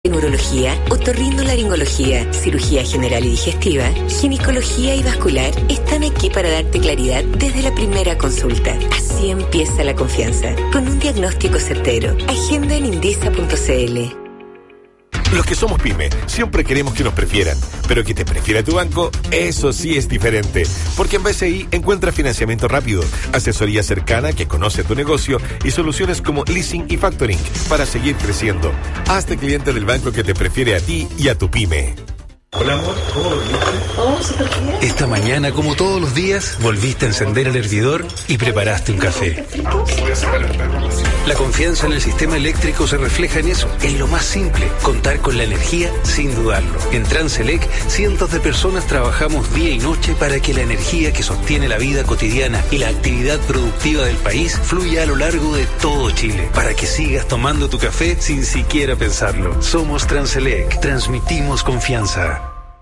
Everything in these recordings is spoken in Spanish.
Neurología, otorrinolaringología, cirugía general y digestiva, ginecología y vascular están aquí para darte claridad desde la primera consulta. Así empieza la confianza, con un diagnóstico certero. Agenda en Indesa.cl. Los que somos pyme, siempre queremos que nos prefieran, pero que te prefiera tu banco, eso sí es diferente. Porque en BCI encuentra financiamiento rápido, asesoría cercana que conoce tu negocio y soluciones como leasing y factoring para seguir creciendo. Hazte cliente del banco que te prefiere a ti y a tu pyme. Hola amor, ¿cómo dormiste? Oh, súper bien. Esta mañana, como todos los días, volviste a encender el hervidor y preparaste un café. Voy a sacar el perro. La confianza en el sistema eléctrico se refleja en eso, en lo más simple, contar con la energía sin dudarlo. En Transelec, cientos de personas trabajamos día y noche para que la energía que sostiene la vida cotidiana y la actividad productiva del país fluya a lo largo de todo Chile, para que sigas tomando tu café sin siquiera pensarlo. Somos Transelec, transmitimos confianza.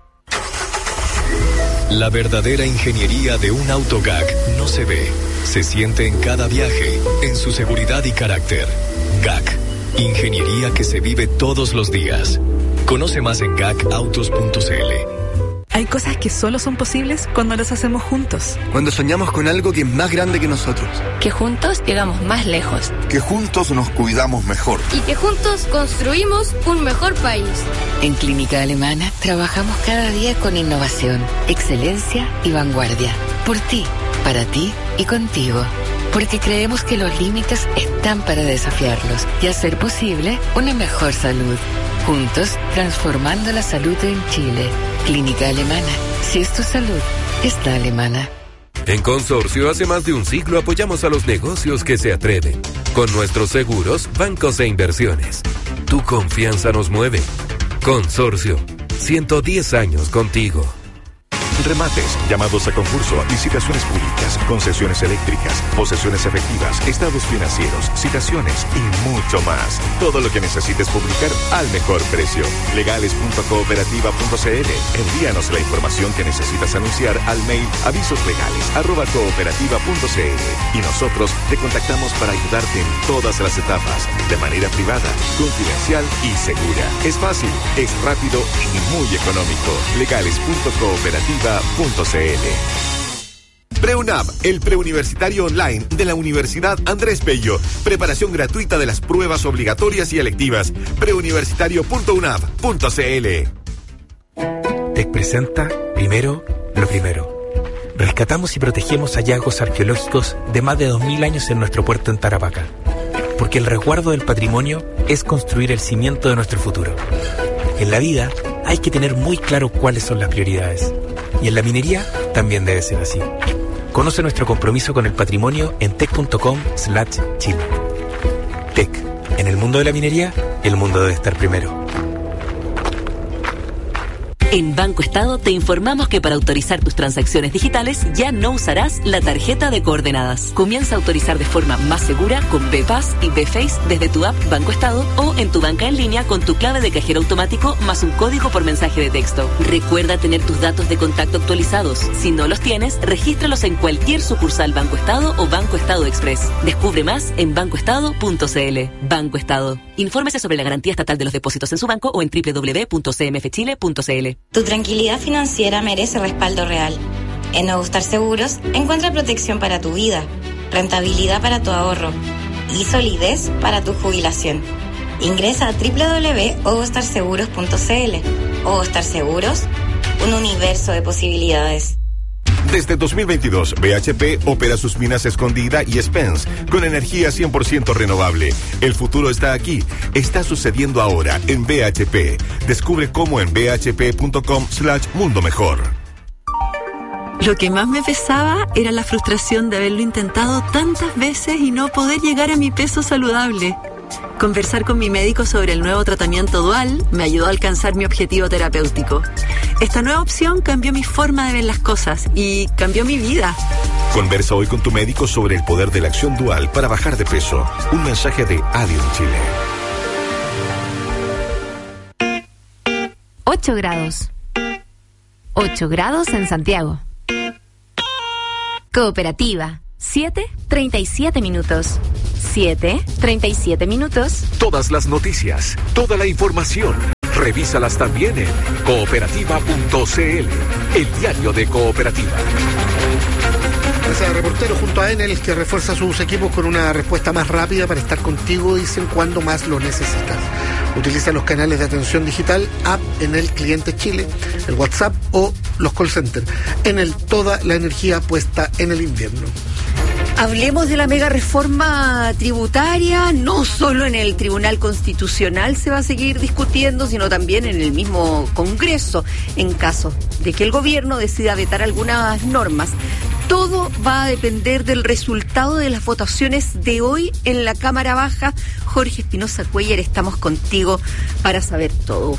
La verdadera ingeniería de un auto GAC no se ve, se siente en cada viaje, en su seguridad y carácter. GAC, ingeniería que se vive todos los días. Conoce más en gacautos.cl. Hay cosas que solo son posibles cuando las hacemos juntos. Cuando soñamos con algo que es más grande que nosotros. Que juntos llegamos más lejos. Que juntos nos cuidamos mejor. Y que juntos construimos un mejor país. En Clínica Alemana trabajamos cada día con innovación, excelencia y vanguardia. Por ti, para ti y contigo. Porque creemos que los límites están para desafiarlos y hacer posible una mejor salud. Juntos, transformando la salud en Chile. Clínica Alemana. Si es tu salud, está alemana. En Consorcio, hace más de un siglo apoyamos a los negocios que se atreven. Con nuestros seguros, bancos e inversiones. Tu confianza nos mueve. Consorcio, 110 años contigo. Remates, llamados a concurso, licitaciones públicas, concesiones eléctricas, posesiones efectivas, estados financieros, citaciones y mucho más. Todo lo que necesites publicar al mejor precio. Legales.cooperativa.cl. Envíanos la información que necesitas anunciar al mail avisoslegales@cooperativa.cl y nosotros te contactamos para ayudarte en todas las etapas, de manera privada, confidencial y segura. Es fácil, es rápido y muy económico. Legales.cooperativa.cl. PreUNAV, el preuniversitario online de la Universidad Andrés Bello. Preparación gratuita de las pruebas obligatorias y electivas. preuniversitario.unav.cl. TEC presenta Primero lo Primero. Rescatamos y protegemos hallazgos arqueológicos de más de 2000 años en nuestro puerto en Tarapacá. Porque el resguardo del patrimonio es construir el cimiento de nuestro futuro. En la vida hay que tener muy claro cuáles son las prioridades. Y en la minería también debe ser así. Conoce nuestro compromiso con el patrimonio en tec.com/Chile. TEC. En el mundo de la minería, el mundo debe estar primero. En Banco Estado te informamos que para autorizar tus transacciones digitales ya no usarás la tarjeta de coordenadas. Comienza a autorizar de forma más segura con BPAS y BFace desde tu app Banco Estado o en tu banca en línea con tu clave de cajero automático más un código por mensaje de texto. Recuerda tener tus datos de contacto actualizados. Si no los tienes, regístralos en cualquier sucursal Banco Estado o Banco Estado Express. Descubre más en bancoestado.cl. Banco Estado. Infórmese sobre la garantía estatal de los depósitos en su banco o en www.cmfchile.cl. Tu tranquilidad financiera merece respaldo real. En Ogustar Seguros encuentra protección para tu vida, rentabilidad para tu ahorro y solidez para tu jubilación. Ingresa a www.ogustarseguros.cl. Ogustar Seguros, un universo de posibilidades. Desde 2022, BHP opera sus minas Escondida y Spence con energía 100% renovable. El futuro está aquí. Está sucediendo ahora en BHP. Descubre cómo en bhp.com/mundo mejor. Lo que más me pesaba era la frustración de haberlo intentado tantas veces y no poder llegar a mi peso saludable. Conversar con mi médico sobre el nuevo tratamiento dual me ayudó a alcanzar mi objetivo terapéutico. Esta nueva opción cambió mi forma de ver las cosas y cambió mi vida. Conversa hoy con tu médico sobre el poder de la acción dual para bajar de peso. Un mensaje de Adium Chile. 8 grados. 8 grados en Santiago. Cooperativa. 7:37 minutos. 7:37 minutos. Todas las noticias, toda la información. Revísalas también en cooperativa.cl, el diario de Cooperativa. Gracias, reportero, junto a Enel, que refuerza sus equipos con una respuesta más rápida para estar contigo, dicen, cuando más lo necesitas. Utiliza los canales de atención digital, app Enel Cliente Chile, el WhatsApp o los call centers. Enel, toda la energía puesta en el invierno. Hablemos de la mega reforma tributaria. No solo en el Tribunal Constitucional se va a seguir discutiendo, sino también en el mismo Congreso, en caso de que el gobierno decida vetar algunas normas. Todo va a depender del resultado de las votaciones de hoy en la Cámara Baja. Jorge Espinosa Cuéllar, estamos contigo para saber todo.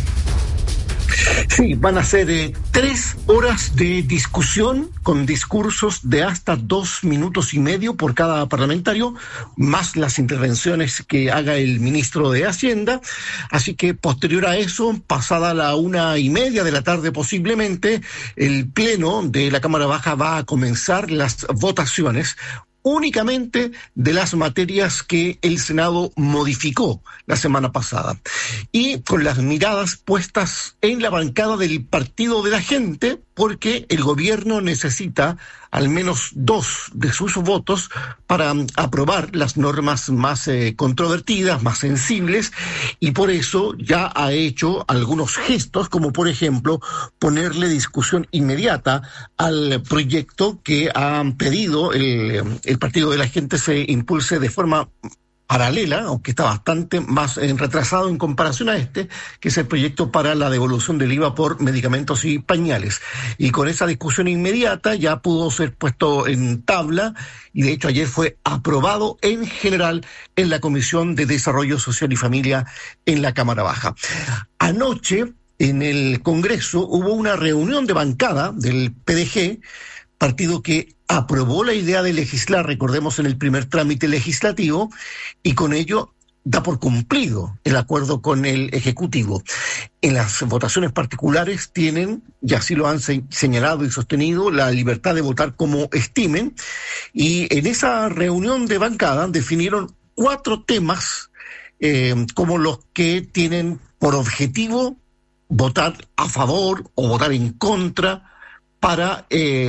Sí, van a ser 3 horas de discusión con discursos de hasta 2 minutos y medio por cada parlamentario, más las intervenciones que haga el ministro de Hacienda. Así que posterior a eso, pasada la 1:30 de la tarde posiblemente, el pleno de la Cámara Baja va a comenzar las votaciones únicamente de las materias que el Senado modificó la semana pasada. Y con las miradas puestas en la bancada del Partido de la Gente, porque el gobierno necesita al menos 2 de sus votos para aprobar las normas más controvertidas, más sensibles, y por eso ya ha hecho algunos gestos, como por ejemplo ponerle discusión inmediata al proyecto que han pedido el Partido de la Gente se impulse de forma paralela, aunque está bastante más retrasado en comparación a este, que es el proyecto para la devolución del IVA por medicamentos y pañales. Y con esa discusión inmediata ya pudo ser puesto en tabla, y de hecho ayer fue aprobado en general en la Comisión de Desarrollo Social y Familia en la Cámara Baja. Anoche, en el Congreso, hubo una reunión de bancada del PDG, partido que aprobó la idea de legislar, recordemos, en el primer trámite legislativo, y con ello da por cumplido el acuerdo con el Ejecutivo. En las votaciones particulares tienen, y así lo han señalado y sostenido, la libertad de votar como estimen, y en esa reunión de bancada definieron 4 temas como los que tienen por objetivo votar a favor o votar en contra para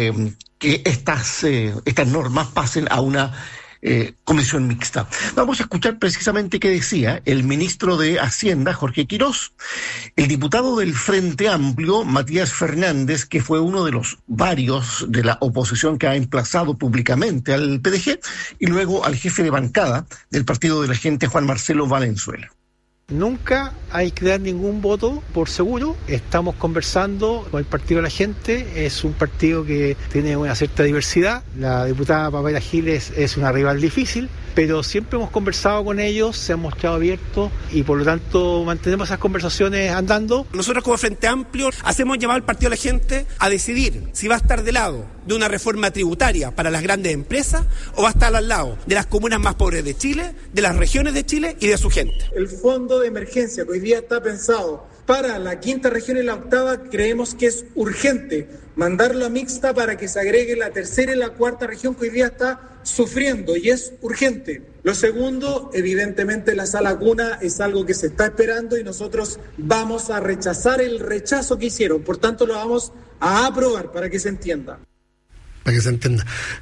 que estas normas pasen a una comisión mixta. Vamos a escuchar precisamente qué decía el ministro de Hacienda, Jorge Quirós, el diputado del Frente Amplio, Matías Fernández, que fue uno de los varios de la oposición que ha emplazado públicamente al PDG, y luego al jefe de bancada del Partido de la Gente, Juan Marcelo Valenzuela. Nunca hay que dar ningún voto por seguro. Estamos conversando con el Partido de la Gente. Es un partido que tiene una cierta diversidad. La diputada Pamela Giles es una rival difícil, pero siempre hemos conversado con ellos, se han mostrado abiertos y por lo tanto mantenemos esas conversaciones andando. Nosotros como Frente Amplio hacemos llamado al Partido de la Gente a decidir si va a estar de lado de una reforma tributaria para las grandes empresas o va a estar al lado de las comunas más pobres de Chile, de las regiones de Chile y de su gente. El fondo de emergencia que hoy día está pensado para la 5ª región y la 8ª, creemos que es urgente mandarlo a mixta para que se agregue la 3ª y la 4ª región que hoy día está sufriendo, y es urgente. Lo segundo, evidentemente la sala cuna es algo que se está esperando y nosotros vamos a rechazar el rechazo que hicieron, por tanto lo vamos a aprobar para que se entienda. Para que se entienda.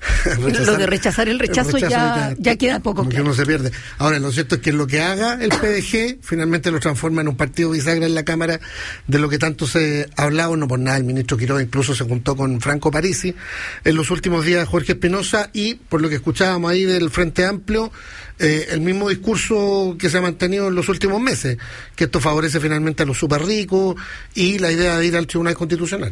Lo de rechazar el rechazo ya queda poco claro. Que uno se pierde. Ahora, lo cierto es que lo que haga el PDG finalmente lo transforma en un partido bisagra en la Cámara, de lo que tanto se ha hablado. No por nada, el ministro Quiroga incluso se juntó con Franco Parisi en los últimos días, Jorge Espinosa, y por lo que escuchábamos ahí del Frente Amplio, el mismo discurso que se ha mantenido en los últimos meses, que esto favorece finalmente a los super ricos y la idea de ir al Tribunal Constitucional.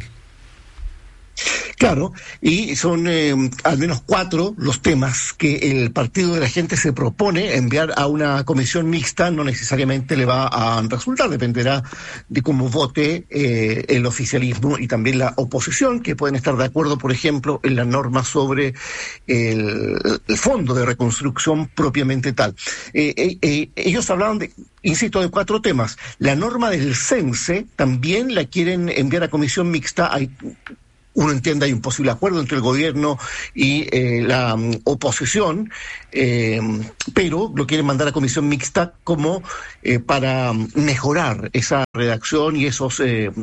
Claro, y son al menos 4 los temas que el Partido de la Gente se propone enviar a una comisión mixta. No necesariamente le va a resultar, dependerá de cómo vote el oficialismo y también la oposición, que pueden estar de acuerdo, por ejemplo, en la norma sobre el fondo de reconstrucción propiamente tal. Ellos hablaban insisto, de 4 temas. La norma del CENSE también la quieren enviar a comisión mixta. Hay uno entiende hay un posible acuerdo entre el gobierno y la oposición, pero lo quieren mandar a comisión mixta como para mejorar esa redacción y esos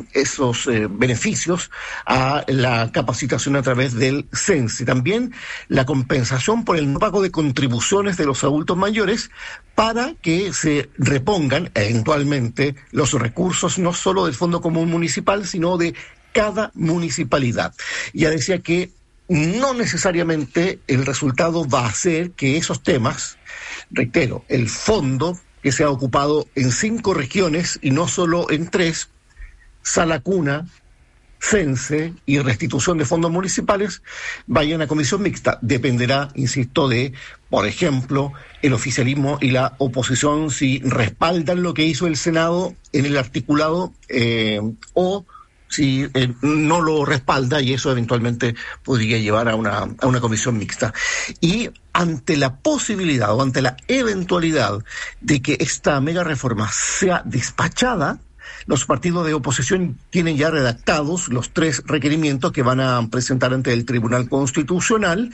beneficios a la capacitación a través del CENSE. También la compensación por el no pago de contribuciones de los adultos mayores para que se repongan eventualmente los recursos no solo del Fondo Común Municipal, sino de cada municipalidad. Ya decía que no necesariamente el resultado va a ser que esos temas, reitero, el fondo que se ha ocupado en 5 regiones y no solo en 3, Sala Cuna, CENSE y restitución de fondos municipales, vayan a comisión mixta. Dependerá, insisto, de, por ejemplo, el oficialismo y la oposición si respaldan lo que hizo el Senado en el articulado o si no lo respalda, y eso eventualmente podría llevar a una comisión mixta. Y ante la posibilidad o ante la eventualidad de que esta mega reforma sea despachada, los partidos de oposición tienen ya redactados los 3 requerimientos que van a presentar ante el Tribunal Constitucional,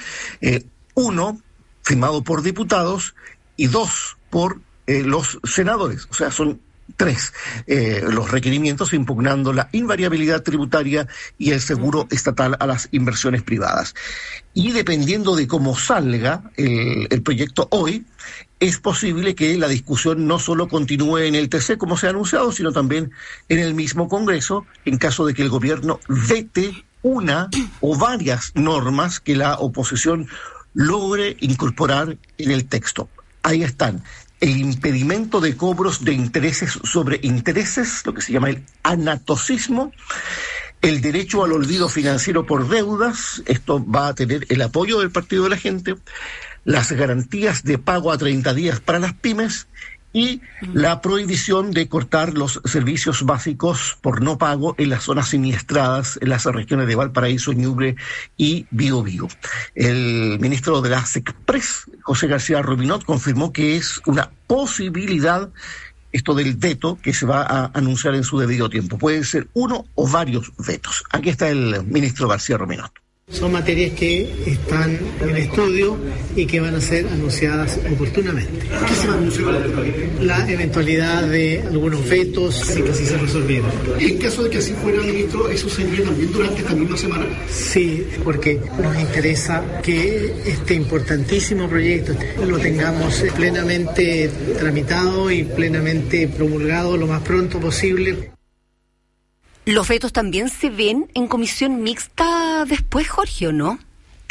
1 firmado por diputados y 2 por los senadores, o sea, son 3 los requerimientos impugnando la invariabilidad tributaria y el seguro estatal a las inversiones privadas. Y dependiendo de cómo salga el proyecto hoy, es posible que la discusión no solo continúe en el TC como se ha anunciado, sino también en el mismo Congreso, en caso de que el gobierno vete una o varias normas que la oposición logre incorporar en el texto. Ahí están. El impedimento de cobros de intereses sobre intereses, lo que se llama el anatocismo, el derecho al olvido financiero por deudas, esto va a tener el apoyo del Partido de la Gente, las garantías de pago a 30 días para las pymes y la prohibición de cortar los servicios básicos por no pago en las zonas siniestradas en las regiones de Valparaíso, Ñuble y Biobío. El ministro de la SECPRES, José García Rovinot, confirmó que es una posibilidad esto del veto que se va a anunciar en su debido tiempo. Pueden ser uno o varios vetos. Aquí está el ministro García Rovinot. Son materias que están en estudio y que van a ser anunciadas oportunamente. ¿Qué se va a anunciar? La eventualidad de algunos vetos si que así se resolvieran. En caso de que así fuera, ministro, ¿eso sería también durante esta misma semana? Sí, porque nos interesa que este importantísimo proyecto lo tengamos plenamente tramitado y plenamente promulgado lo más pronto posible. ¿Los vetos también se ven en comisión mixta después, Jorge, o no?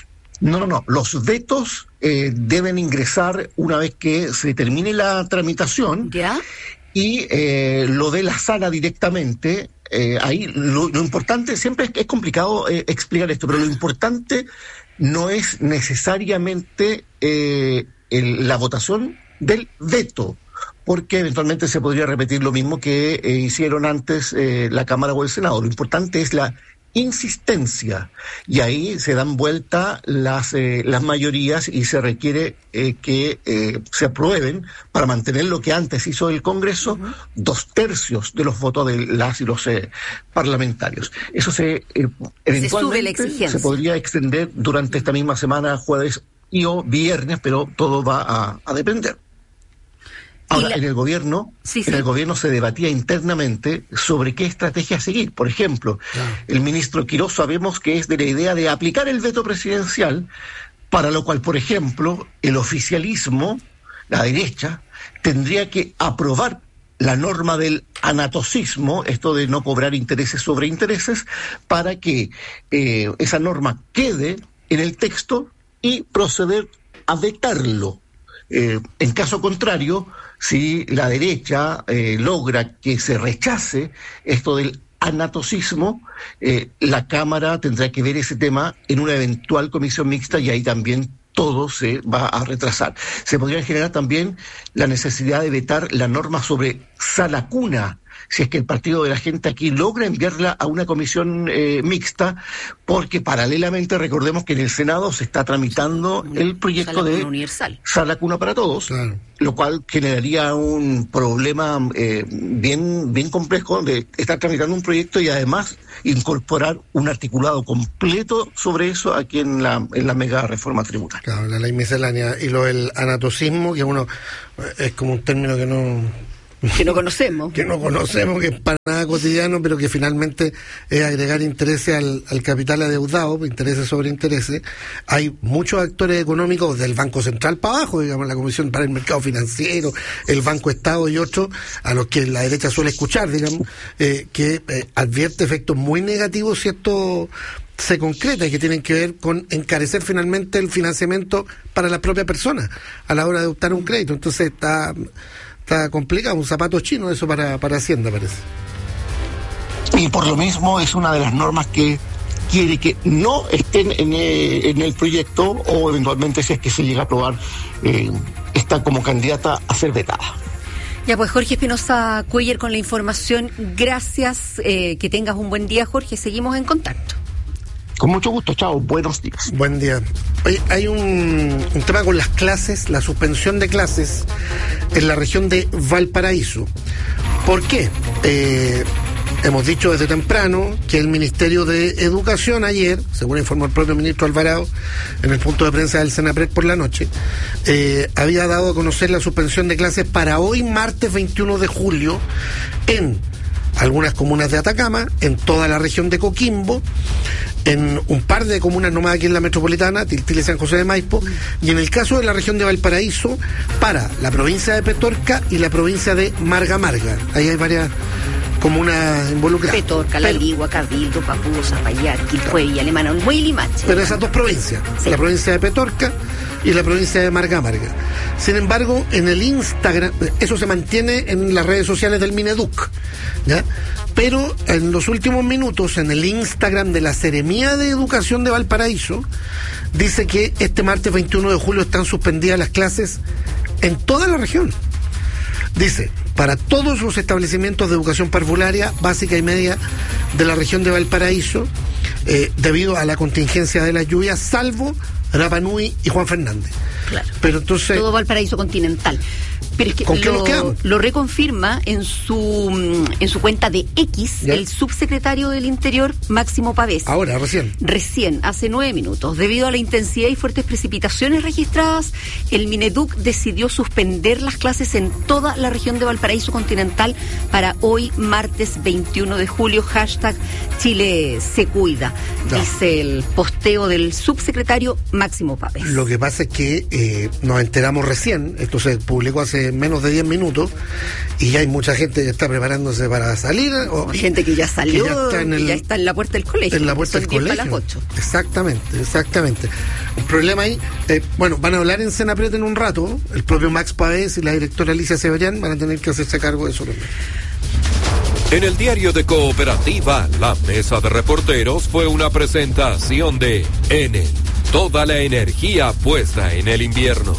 No. Los vetos deben ingresar una vez que se termine la tramitación. ¿Ya? Y lo de la sala directamente. Ahí lo importante, siempre es complicado explicar esto, pero lo importante no es necesariamente la votación del veto, porque eventualmente se podría repetir lo mismo que hicieron antes la Cámara o el Senado. Lo importante es la insistencia, y ahí se dan vuelta las mayorías y se requiere que se aprueben para mantener lo que antes hizo el Congreso, 2/3 de los votos de las y los parlamentarios. Eso eventualmente se podría extender durante esta misma semana, jueves y o viernes, pero todo va a depender. Ahora, en el gobierno se debatía internamente sobre qué estrategia seguir. Por ejemplo, el ministro Quirós sabemos que es de la idea de aplicar el veto presidencial, para lo cual, por ejemplo, el oficialismo, la derecha, tendría que aprobar la norma del anatocismo, esto de no cobrar intereses sobre intereses, para que esa norma quede en el texto y proceder a vetarlo. En caso contrario, si la derecha logra que se rechace esto del anatocismo, la Cámara tendrá que ver ese tema en una eventual comisión mixta y ahí también todo se va a retrasar. Se podría generar también la necesidad de vetar la norma sobre sala cuna, si es que el Partido de la Gente aquí logra enviarla a una comisión mixta, porque paralelamente recordemos que en el Senado se está tramitando el proyecto de Sala Cuna para Todos, claro, lo cual generaría un problema bien complejo de estar tramitando un proyecto y además incorporar un articulado completo sobre eso aquí en la mega reforma tributaria. Claro, la ley miscelánea y lo del anatocismo, que uno es como un término que no conocemos, que es para nada cotidiano, pero que finalmente es agregar intereses al capital adeudado, intereses sobre intereses. Hay muchos actores económicos del Banco Central para abajo, digamos, la Comisión para el Mercado Financiero, el Banco Estado y otros, a los que la derecha suele escuchar, digamos, que advierte efectos muy negativos si esto se concreta y que tienen que ver con encarecer finalmente el financiamiento para la propia persona a la hora de optar un crédito. Entonces está complicado, un zapato chino eso para Hacienda, parece. Y por lo mismo es una de las normas que quiere que no estén en el proyecto, o eventualmente, si es que se llega a aprobar, está como candidata a ser vetada. Ya pues, Jorge Espinosa Cuellar con la información. Gracias, que tengas un buen día, Jorge. Seguimos en contacto. Con mucho gusto, chao, buenos días. Buen día. Oye, hay un tema con las clases, la suspensión de clases en la región de Valparaíso. ¿Por qué? Hemos dicho desde temprano que el Ministerio de Educación ayer, según informó el propio ministro Alvarado en el punto de prensa del Senapred por la noche, había dado a conocer la suspensión de clases para hoy, martes 21 de julio, en algunas comunas de Atacama, en toda la región de Coquimbo, en un par de comunas nomás aquí en la metropolitana, Tiltil y San José de Maipo, y en el caso de la región de Valparaíso, para la provincia de Petorca y la provincia de Marga Marga. Ahí hay varias comunas involucradas. Petorca, La Ligua, Cabildo, Papúa, Zapallar, Quilpuey, Alemana, Olmué y Limache. Pero esas dos provincias, sí, la provincia de Petorca y la provincia de Marga Marga. Sin embargo, en el Instagram, eso se mantiene en las redes sociales del Mineduc, ¿ya? Pero en los últimos minutos, en el Instagram de la Seremía de Educación de Valparaíso, dice que este martes 21 de julio están suspendidas las clases en toda la región. Dice, para todos los establecimientos de educación parvularia, básica y media de la región de Valparaíso, debido a la contingencia de las lluvias, salvo Rapa Nui y Juan Fernández. Claro. Pero entonces, todo Valparaíso continental. Pero es que lo reconfirma en su cuenta de X, ¿ya?, el subsecretario del Interior, Máximo Pavés. Ahora, recién, hace 9 minutos. Debido a la intensidad y fuertes precipitaciones registradas, el Mineduc decidió suspender las clases en toda la región de Valparaíso continental para hoy, martes 21 de julio. Hashtag Chile se cuida, dice el posteo del subsecretario Máximo Pavés. Lo que pasa es que nos enteramos recién, esto se publicó hace menos de 10 minutos, y ya hay mucha gente que está preparándose para salir, o gente que ya salió, que ya está en la puerta del colegio. En la puerta del colegio. A las 8. Exactamente. Un problema ahí. Van a hablar en Senapred en un rato. El propio Max Pavés y la directora Alicia Severián van a tener que hacerse cargo de eso también. En el diario de Cooperativa, la mesa de reporteros fue una presentación de Enel. Toda la energía puesta en el invierno.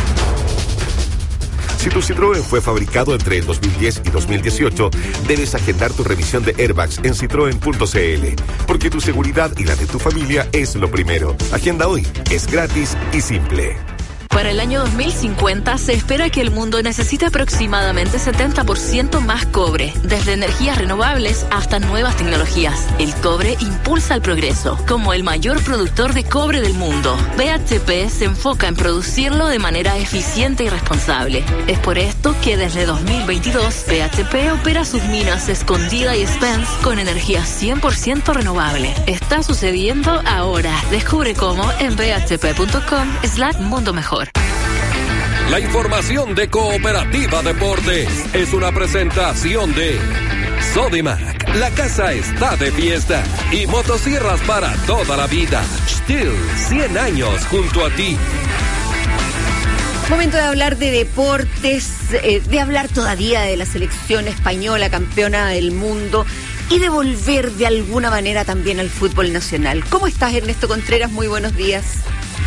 Si tu Citroën fue fabricado entre el 2010 y 2018, debes agendar tu revisión de airbags en citroen.cl, porque tu seguridad y la de tu familia es lo primero. Agenda hoy, es gratis y simple. Para el año 2050 se espera que el mundo necesite aproximadamente 70% más cobre, desde energías renovables hasta nuevas tecnologías. El cobre impulsa el progreso. Como el mayor productor de cobre del mundo, BHP se enfoca en producirlo de manera eficiente y responsable. Es por esto que desde 2022 BHP opera sus minas Escondida y Spence con energía 100% renovable. Está sucediendo ahora. Descubre cómo en bhp.com/mundo mejor. La información de Cooperativa Deportes es una presentación de Sodimac, la casa está de fiesta, y motosierras para toda la vida. Stihl, 100 años junto a ti. Momento de hablar de deportes, de hablar todavía de la selección española, campeona del mundo, y de volver de alguna manera también al fútbol nacional. ¿Cómo estás, Ernesto Contreras? Muy buenos días.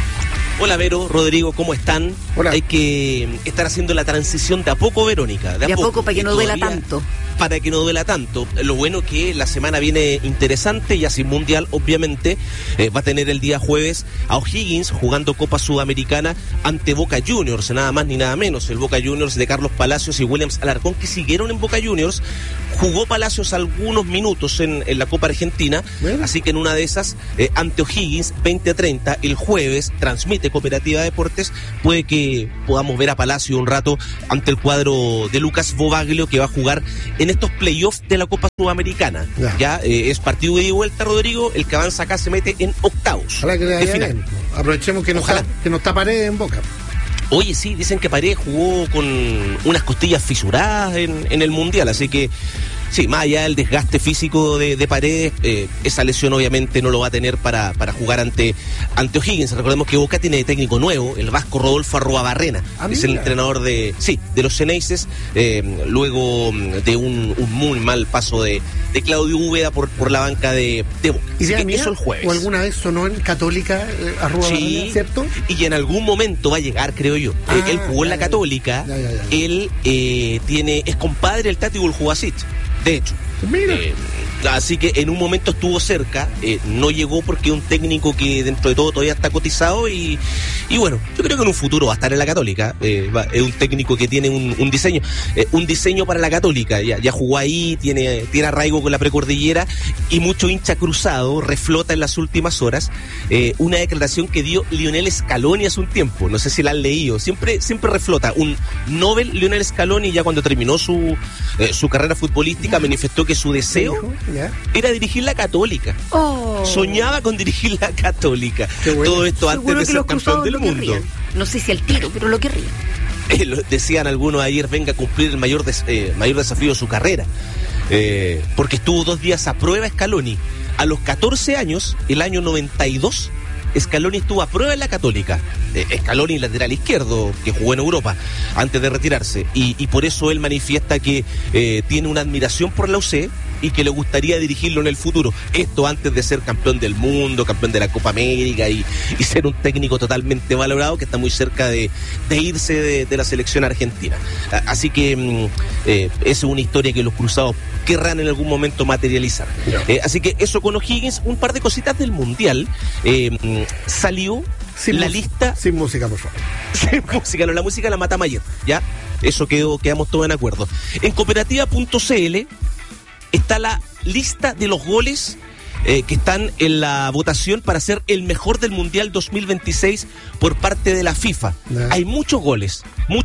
Hola Vero, Rodrigo, ¿cómo están? Hola. Hay que estar haciendo la transición de a poco, Verónica. De a poco para que no duela tanto. Para que no duela tanto. Lo bueno que la semana viene interesante, ya sin mundial, obviamente. Va a tener el día jueves a O'Higgins jugando Copa Sudamericana ante Boca Juniors, nada más ni nada menos. El Boca Juniors de Carlos Palacios y Williams Alarcón, que siguieron en Boca Juniors. Jugó Palacios algunos minutos en la Copa Argentina, así que en una de esas, ante O'Higgins, 20:30, el jueves, transmite Cooperativa Deportes, puede que podamos ver a Palacio un rato ante el cuadro de Lucas Bobaglio, que va a jugar en estos playoffs de la Copa Sudamericana. Ya es partido de ida y vuelta, Rodrigo, el que avanza acá se mete en octavos. Ojalá que le vaya bien. Aprovechemos que no está Paredes en Boca. Oye, sí, dicen que Paredes jugó con unas costillas fisuradas en el Mundial, así que sí, más allá del desgaste físico de Paredes, esa lesión obviamente no lo va a tener para jugar ante O'Higgins. Recordemos que Boca tiene técnico nuevo, el vasco Rodolfo Arruabarrena, es el entrenador de los Xeneises, luego de un muy mal paso de Claudio Úbeda por la banca de Boca. ¿Idea mía? Eso el jueves. ¿O alguna vez sonó en Católica Arruabarrena, cierto? Y en algún momento va a llegar, creo yo. Él jugó en la Católica, él es compadre del Tati Buljubacic. De hecho, así que en un momento estuvo cerca, no llegó porque es un técnico que dentro de todo todavía está cotizado y bueno, yo creo que en un futuro va a estar en la Católica. Es un técnico que tiene un diseño para la Católica, ya jugó ahí, tiene arraigo con la precordillera y mucho hincha cruzado reflota en las últimas horas una declaración que dio Lionel Scaloni hace un tiempo, no sé si la han leído, siempre reflota un Nobel. Lionel Scaloni, ya cuando terminó su carrera futbolística, manifestó que su deseo era dirigir la Católica. Soñaba con dirigir la Católica. Todo esto antes de ser campeón del mundo. No sé si al tiro, pero lo querría. Decían algunos ayer, venga a cumplir el mayor desafío de su carrera. Porque estuvo 2 días a prueba Scaloni. A los 14 años, el año 92, Scaloni estuvo a prueba en la Católica. Scaloni, lateral izquierdo, que jugó en Europa antes de retirarse. Y por eso él manifiesta que tiene una admiración por la UC y que le gustaría dirigirlo en el futuro. Esto antes de ser campeón del mundo, campeón de la Copa América y ser un técnico totalmente valorado, que está muy cerca de irse de la selección argentina. Así que esa es una historia que los cruzados querrán en algún momento materializar. Así que eso con O'Higgins. Un par de cositas del Mundial. Salió la lista... Sin música, por favor. Sin música, no, la música la mata Mayer, ¿ya? Eso quedamos todos en acuerdo. En cooperativa.cl está la lista de los goles que están en la votación para ser el mejor del Mundial 2026 por parte de la FIFA. Hay muchos goles.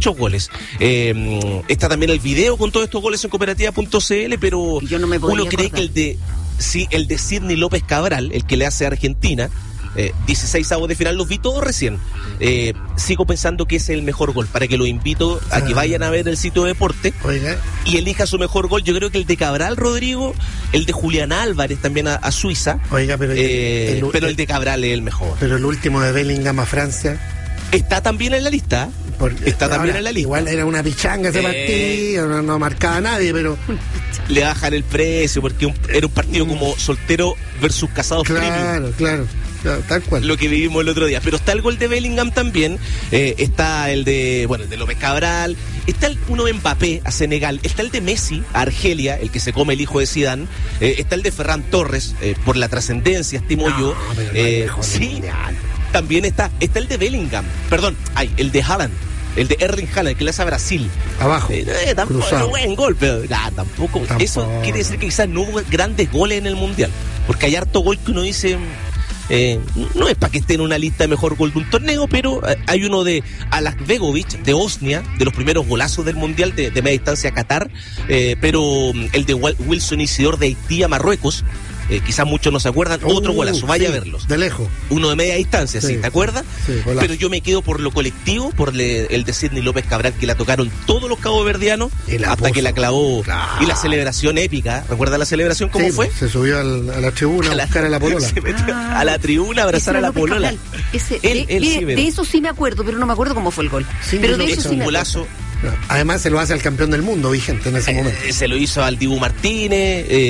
Está también el video con todos estos goles en cooperativa.cl, pero uno cree que el de Sidney López Cabral, el que le hace a Argentina, 16avos de final, los vi todos recién. Sigo pensando que es el mejor gol, para que lo invito a que vayan a ver el sitio de deporte y elija su mejor gol. Yo creo que el de Cabral, Rodrigo, el de Julián Álvarez también a Suiza, pero el de Cabral es el mejor. Pero el último de Bellingham a Francia está también en la lista. Igual era una pichanga ese partido, no marcaba a nadie, pero le bajan el precio porque era un partido como soltero versus casados premium. Claro, tal cual. Lo que vivimos el otro día. Pero está el gol de Bellingham también, está el de López Cabral, está uno de Mbappé a Senegal, está el de Messi a Argelia, el que se come el hijo de Zidane, está el de Ferran Torres, por la trascendencia, estimo yo. Sí, también está el de Bellingham, el de Haaland. El de Erling Haaland, que le hace a Brasil. Abajo. Tampoco es un buen gol, pero tampoco. Eso quiere decir que quizás no hubo grandes goles en el Mundial. Porque hay harto gol que uno dice... no es para que esté en una lista de mejor gol de un torneo, pero hay uno de Alakbegovic de Bosnia, de los primeros golazos del Mundial de media distancia a Qatar, pero el de Wilson Isidor de Haití a Marruecos, quizás muchos no se acuerdan, otro golazo, vaya a verlos. De lejos. Uno de media distancia, ¿sí? ¿Te acuerdas? Sí, pero yo me quedo por lo colectivo, por el de Sidney López Cabral, que la tocaron todos los caboverdianos hasta que la clavó. Claro. Y la celebración épica, ¿recuerda la celebración cómo fue? Se subió a la tribuna a buscar a la polola. Se metió a la tribuna a abrazar a la polola. De eso sí me acuerdo, pero no me acuerdo cómo fue el gol. Pero de eso sí me acuerdo. Golazo. Además se lo hace al campeón del mundo vigente en ese momento. Se lo hizo al Dibu Martínez,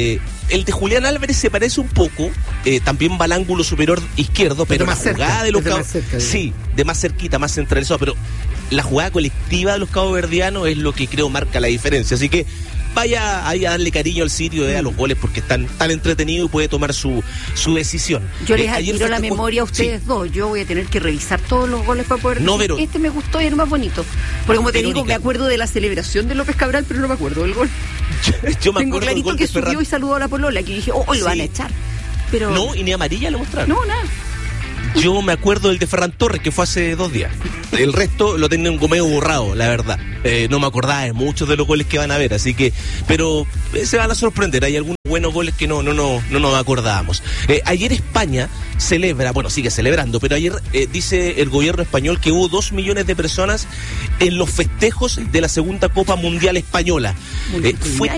el de Julián Álvarez se parece un poco, también va al ángulo superior izquierdo, pero la jugada de los sí, de más cerquita, más centralizado, pero la jugada colectiva de los caboverdianos es lo que creo marca la diferencia, así que vaya ahí a darle cariño al sitio, a los goles, porque están tan entretenidos y puede tomar su decisión. Yo les admiro la memoria a ustedes dos. Yo voy a tener que revisar todos los goles para poder decir, este me gustó y era más bonito. Porque como te digo, me acuerdo de la celebración de López Cabral, pero no me acuerdo del gol. Yo me tengo clarito gol que subió y saludó a la polola, que dije, lo van a echar. Pero no, y ni amarilla le mostraron. No, nada. Yo me acuerdo del de Ferran Torres, que fue hace 2 días. El resto lo tenía un gomeo borrado, la verdad. No me acordaba de muchos de los goles que van a ver, así que... Pero se van a sorprender, hay algunos buenos goles que no nos acordábamos. Ayer España celebra, bueno, sigue celebrando, pero ayer dice el gobierno español que hubo 2 millones de personas en los festejos de la segunda Copa Mundial Española. Fue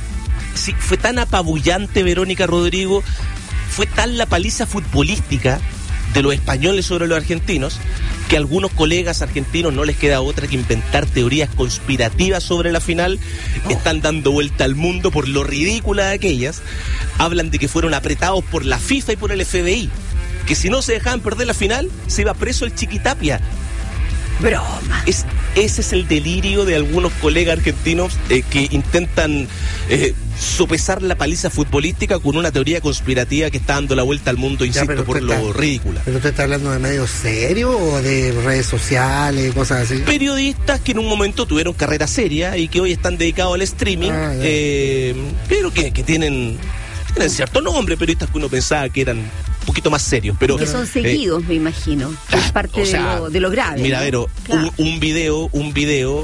tan apabullante, Verónica, Rodrigo, fue tan la paliza futbolística de los españoles sobre los argentinos, que a algunos colegas argentinos no les queda otra que inventar teorías conspirativas sobre la final. Están dando vuelta al mundo por lo ridícula de aquellas. Hablan de que fueron apretados por la FIFA y por el FBI, que si no se dejaban perder la final, se iba preso el Chiquitapia. Broma. Ese es el delirio de algunos colegas argentinos que intentan sopesar la paliza futbolística con una teoría conspirativa que está dando la vuelta al mundo, insisto, por lo ridícula. ¿Pero usted está hablando de medios serios o de redes sociales, cosas así? Periodistas que en un momento tuvieron carrera seria y que hoy están dedicados al streaming, pero que tienen cierto nombre, periodistas que uno pensaba que eran un poquito más serios, pero que son seguidos, me imagino, que es parte de lo grave. Mira, ¿no? Vero, claro. un video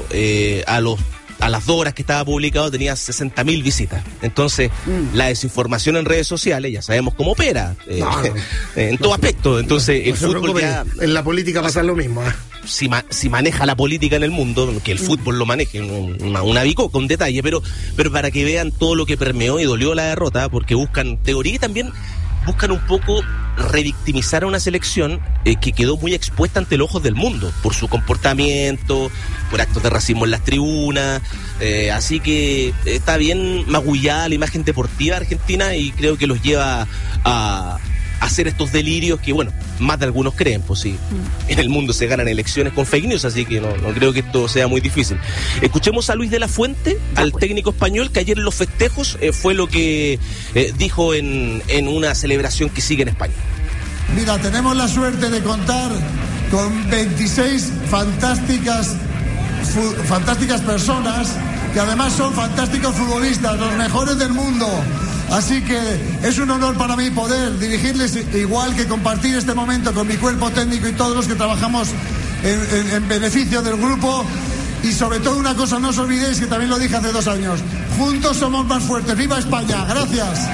a las 2 horas que estaba publicado tenía 60.000 visitas. Entonces, la desinformación en redes sociales, ya sabemos cómo opera, en todo aspecto. Entonces, el fútbol ya... En la política pasa lo mismo, Si maneja la política en el mundo, que el fútbol lo maneje, una bicoca, un detalle, pero para que vean todo lo que permeó y dolió la derrota, porque buscan teoría y también buscan un poco revictimizar a una selección que quedó muy expuesta ante los ojos del mundo por su comportamiento, por actos de racismo en las tribunas, así que está bien magullada la imagen deportiva argentina y creo que los lleva a hacer estos delirios que, bueno, más de algunos creen, pues sí, en el mundo se ganan elecciones con fake news, así que no creo que esto sea muy difícil. Escuchemos a Luis de la Fuente, al técnico español, que ayer en los festejos fue lo que dijo en una celebración que sigue en España. Mira, tenemos la suerte de contar con 26 fantásticas personas que además son fantásticos futbolistas, los mejores del mundo. Así que es un honor para mí poder dirigirles, igual que compartir este momento con mi cuerpo técnico y todos los que trabajamos en beneficio del grupo. Y sobre todo una cosa, no os olvidéis que también lo dije hace 2 años, juntos somos más fuertes. ¡Viva España! ¡Gracias!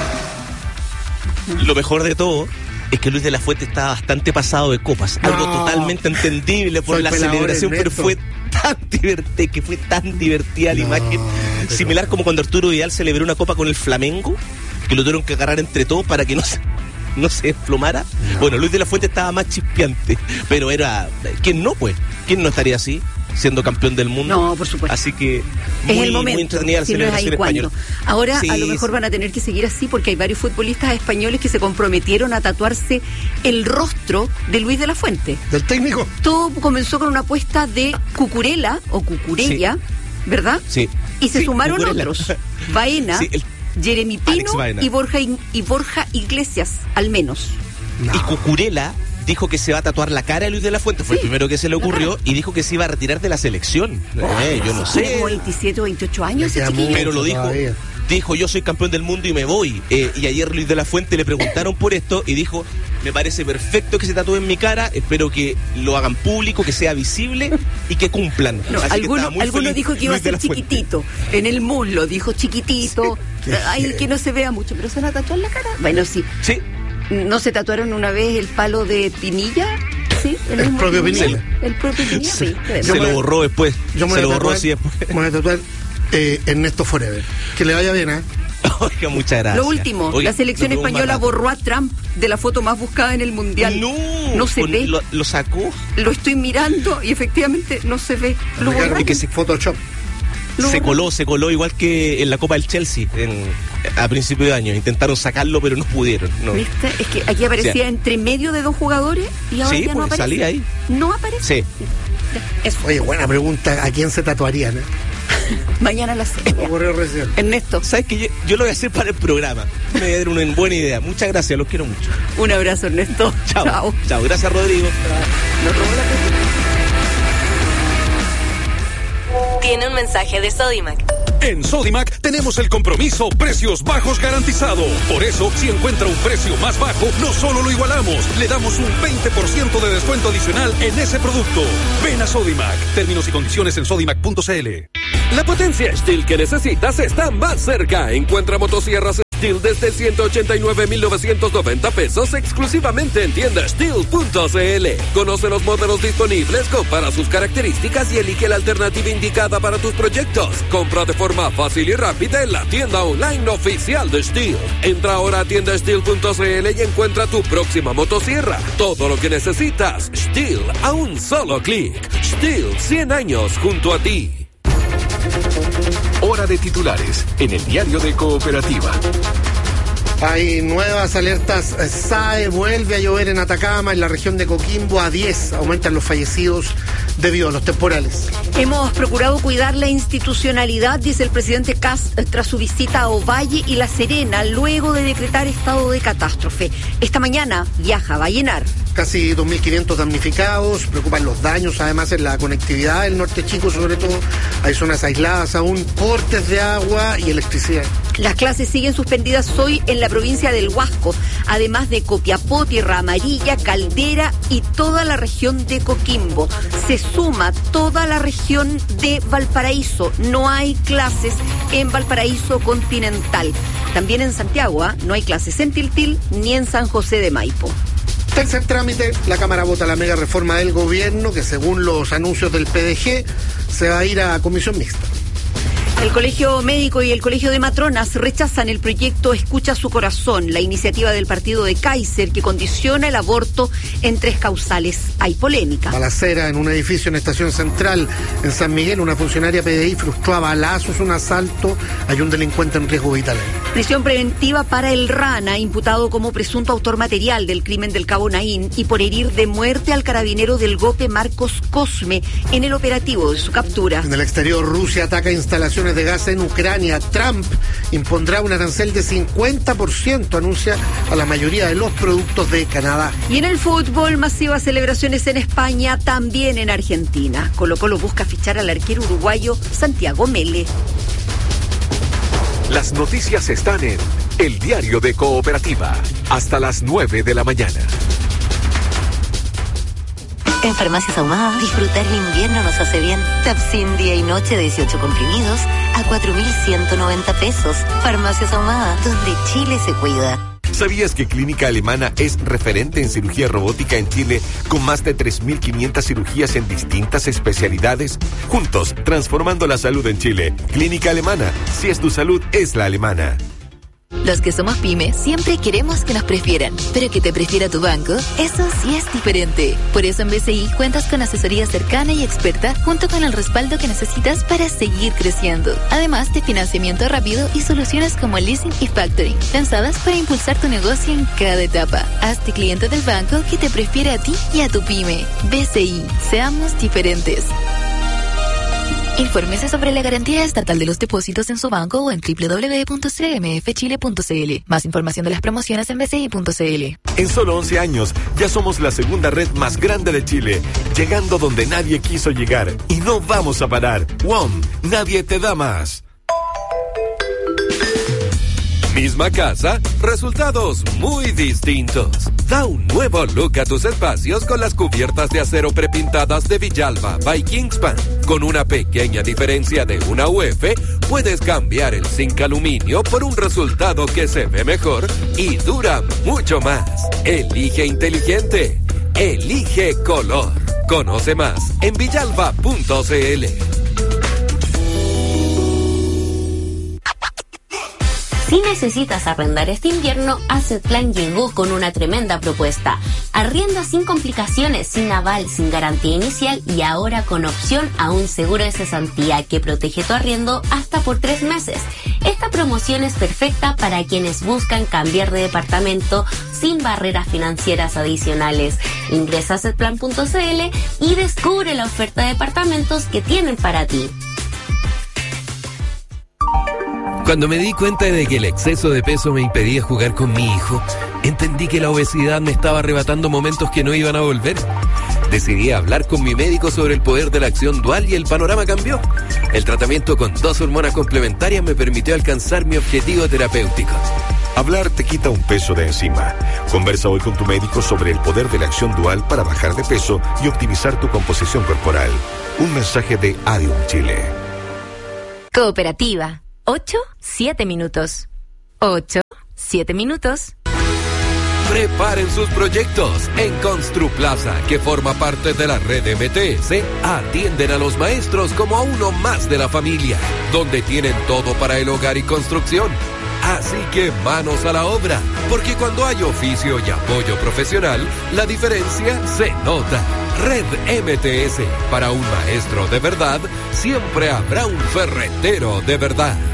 Lo mejor de todo es que Luis de la Fuente está bastante pasado de copas, algo totalmente entendible por la celebración, pero fue tan divertida la imagen, similar como cuando Arturo Vidal celebró una copa con el Flamengo, que lo tuvieron que agarrar entre todos para que no se desplomara. Bueno, Luis de la Fuente estaba más chispeante, pero era... ¿Quién no estaría así, siendo campeón del mundo? No, por supuesto. Así que es el momento, muy entretenida la celebración española. Ahora a lo mejor van a tener que seguir así porque hay varios futbolistas españoles que se comprometieron a tatuarse el rostro de Luis de la Fuente. ¿Del técnico? Todo comenzó con una apuesta de Cucurella o Cucurella, ¿verdad? Sí. Y se sumaron otros. Baena, Jeremy Pino y Borja Iglesias, al menos. Y Cucurella dijo que se va a tatuar la cara de Luis de la Fuente, fue el primero que se le ocurrió, y dijo que se iba a retirar de la selección. Yo no sé. Tiene 27 o 28 años ese chiquillo. Pero lo dijo, yo soy campeón del mundo y me voy. Y ayer Luis de la Fuente le preguntaron por esto y dijo, me parece perfecto que se tatúe en mi cara, espero que lo hagan público, que sea visible y que cumplan. Alguno dijo que iba a ser chiquitito, en el muslo, dijo chiquitito, que no se vea mucho, pero se van a tatuar la cara. Bueno, sí. Sí. ¿No se tatuaron una vez el palo de Pinilla? Sí, el propio Pinilla. El propio Pinilla, sí. Se lo borró después. Yo me voy a tatuar Ernesto Forever. Que le vaya bien, Oiga, muchas gracias. Lo último, la selección española borró a Trump de la foto más buscada en el Mundial. No se ve. ¿Lo sacó? Lo estoy mirando y efectivamente no se ve. Lo borró. Y que se Photoshop. Se coló igual que en la Copa del Chelsea a principio de año. Intentaron sacarlo, pero no pudieron. No. ¿Viste? Es que aquí aparecía entre medio de dos jugadores y ahora ya no aparece. Salía ahí. No aparece. Sí. Eso. Oye, buena pregunta. ¿A quién se tatuarían? Mañana a las 6. Ernesto. ¿Sabes qué? Yo lo voy a hacer para el programa. Me voy a dar una buena idea. Muchas gracias, los quiero mucho. Un abrazo, Ernesto. Chao. Gracias, Rodrigo. Nos robó la Tiene un mensaje de Sodimac. En Sodimac tenemos el compromiso precios bajos garantizado. Por eso, si encuentra un precio más bajo, no solo lo igualamos, le damos un 20% de descuento adicional en ese producto. Ven a Sodimac. Términos y condiciones en sodimac.cl. La potencia Stihl que necesitas está más cerca. Encuentra motosierras Stihl desde 189,990 pesos exclusivamente en tienda Stihl.cl. Conoce los modelos disponibles, compara sus características y elige la alternativa indicada para tus proyectos. Compra de forma fácil y rápida en la tienda online oficial de Stihl. Entra ahora a tienda Stihl.cl y encuentra tu próxima motosierra. Todo lo que necesitas, Stihl a un solo clic. Stihl, 100 años junto a ti. Hora de titulares en el diario de Cooperativa. Hay nuevas alertas. SAE vuelve a llover en Atacama, en la región de Coquimbo a 10. Aumentan los fallecidos debido a los temporales. Hemos procurado cuidar la institucionalidad, dice el presidente Kast, tras su visita a Ovalle y La Serena, luego de decretar estado de catástrofe. Esta mañana viaja a Vallenar. Casi 2.500 damnificados, preocupan los daños además en la conectividad del norte chico, sobre todo hay zonas aisladas aún, cortes de agua y electricidad. Las clases siguen suspendidas hoy en la provincia del Huasco, además de Copiapó, Tierra Amarilla, Caldera y toda la región de Coquimbo. Se suma toda la región de Valparaíso, no hay clases en Valparaíso continental. También en Santiago, no hay clases en Tiltil ni en San José de Maipo. Tercer trámite, la Cámara vota la mega reforma del gobierno que según los anuncios del PDG se va a ir a comisión mixta. El Colegio Médico y el Colegio de Matronas rechazan el proyecto Escucha su Corazón, la iniciativa del partido de Kaiser que condiciona el aborto en 3 causales. Hay polémica. Balacera en un edificio en Estación Central. En San Miguel, una funcionaria PDI frustró a balazos un asalto. Hay un delincuente en riesgo vital. Prisión preventiva para el Rana, imputado como presunto autor material del crimen del Cabo Naín y por herir de muerte al carabinero del GOPE Marcos Cosme en el operativo de su captura. En el exterior, Rusia ataca instalaciones de gas en Ucrania. Trump impondrá un arancel de 50%, anuncia a la mayoría de los productos de Canadá. Y en el fútbol, masivas celebraciones en España, también en Argentina. Colo-Colo busca fichar al arquero uruguayo Santiago Mele. Las noticias están en el diario de Cooperativa, hasta las 9 de la mañana. En Farmacias Ahumada, disfrutar el invierno nos hace bien. Tapsin día y noche de 18 comprimidos a 4.190 pesos. Farmacias Ahumada, donde Chile se cuida. ¿Sabías que Clínica Alemana es referente en cirugía robótica en Chile con más de 3.500 cirugías en distintas especialidades? Juntos, transformando la salud en Chile. Clínica Alemana, si es tu salud, es la alemana. Los que somos pyme siempre queremos que nos prefieran, pero que te prefiera tu banco, eso sí es diferente. Por eso en BCI cuentas con asesoría cercana y experta junto con el respaldo que necesitas para seguir creciendo. Además de financiamiento rápido y soluciones como leasing y factoring, pensadas para impulsar tu negocio en cada etapa. Hazte cliente del banco que te prefiere a ti y a tu pyme. BCI, seamos diferentes. Infórmese sobre la garantía estatal de los depósitos en su banco o en www.cmfchile.cl. Más información de las promociones en bci.cl. En solo 11 años, ya somos la segunda red más grande de Chile, llegando donde nadie quiso llegar. Y no vamos a parar. WOM, nadie te da más. Misma casa, resultados muy distintos. Da un nuevo look a tus espacios con las cubiertas de acero prepintadas de Villalba by Kingspan. Con una pequeña diferencia de una UF, puedes cambiar el zinc aluminio por un resultado que se ve mejor y dura mucho más. Elige inteligente. Elige color. Conoce más en villalba.cl. Si necesitas arrendar este invierno, Assetplan llegó con una tremenda propuesta. Arrienda sin complicaciones, sin aval, sin garantía inicial y ahora con opción a un seguro de cesantía que protege tu arriendo hasta por 3 meses. Esta promoción es perfecta para quienes buscan cambiar de departamento sin barreras financieras adicionales. Ingresa a assetplan.cl y descubre la oferta de departamentos que tienen para ti. Cuando me di cuenta de que el exceso de peso me impedía jugar con mi hijo, entendí que la obesidad me estaba arrebatando momentos que no iban a volver. Decidí hablar con mi médico sobre el poder de la acción dual y el panorama cambió. El tratamiento con 2 hormonas complementarias me permitió alcanzar mi objetivo terapéutico. Hablar te quita un peso de encima. Conversa hoy con tu médico sobre el poder de la acción dual para bajar de peso y optimizar tu composición corporal. Un mensaje de Adium Chile. Cooperativa. 8-7 minutos. 8-7 minutos. Preparen sus proyectos. En Construplaza, que forma parte de la red MTS, atienden a los maestros como a uno más de la familia, donde tienen todo para el hogar y construcción. Así que manos a la obra, porque cuando hay oficio y apoyo profesional, la diferencia se nota. Red MTS, para un maestro de verdad, siempre habrá un ferretero de verdad.